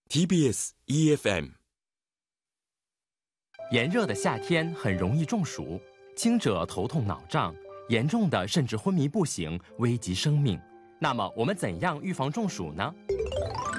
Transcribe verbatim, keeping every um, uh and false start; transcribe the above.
T B S E F M。 炎热的夏天很容易中暑，轻者头痛脑胀，严重的甚至昏迷不醒，危及生命。那么我们怎样预防中暑呢？